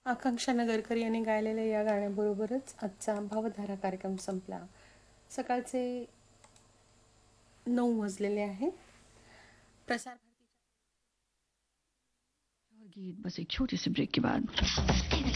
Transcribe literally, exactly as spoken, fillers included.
आकांक्षा नगरकर यांनी गायलेल्या या गाण्याबरोबरच आजचा भावधारा कार्यक्रम संपला. सकाळचे नऊ वाजलेले आहे. प्रसार गीत बस एक छोटे से ब्रेक के बाद